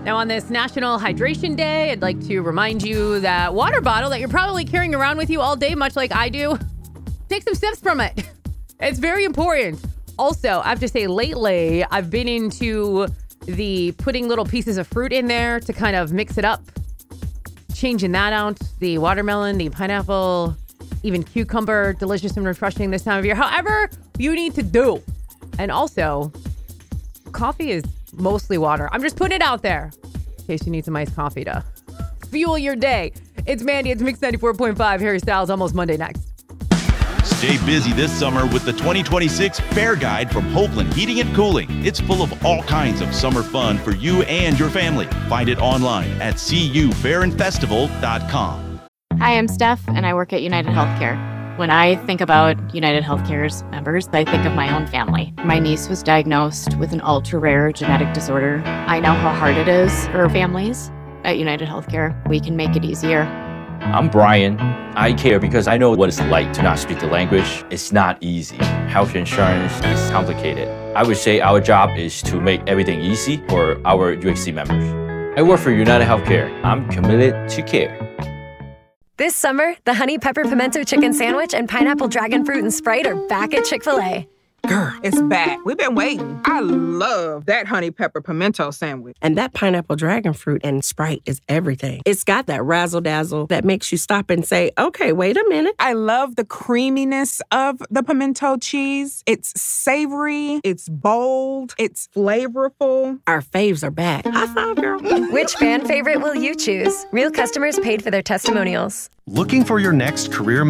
Now, on this National Hydration Day, I'd like to remind you that water bottle that you're probably carrying around with you all day, much like I do, take some sips from it. It's very important. Also, I have to say, lately, I've been into the putting little pieces of fruit in there to kind of mix it up, changing that out. The watermelon, the pineapple, even cucumber, delicious and refreshing this time of year. However, you need to do. And also, coffee is mostly water. I'm just putting it out there in case you need some iced coffee to fuel your day. It's Mandy. It's Mix 94.5. Harry Styles, almost Monday next. Stay busy this summer with the 2026 Fair Guide from Hoagland Heating and Cooling. It's full of all kinds of summer fun for you and your family. Find it online at cufairandfestival.com. Hi, I'm Steph, and I work at United Healthcare. When I think about United Healthcare's members, I think of my own family. My niece was diagnosed with an ultra-rare genetic disorder. I know how hard it is for families. At United Healthcare, we can make it easier. I'm Brian. I care because I know what it's like to not speak the language. It's not easy. Health insurance is complicated. I would say our job is to make everything easy for our UHC members. I work for United Healthcare. I'm committed to care. This summer, the Honey Pepper Pimento Chicken Sandwich and Pineapple Dragon Fruit and Sprite are back at Chick-fil-A. Girl, it's back. We've been waiting. I love that Honey Pepper Pimento Sandwich. And that Pineapple Dragon Fruit and Sprite is everything. It's got that razzle-dazzle that makes you stop and say, okay, wait a minute. I love the creaminess of the pimento cheese. It's savory, it's bold, it's flavorful. Our faves are back. High five, girl. Which fan favorite will you choose? Real customers paid for their testimonials. Looking for your next career move?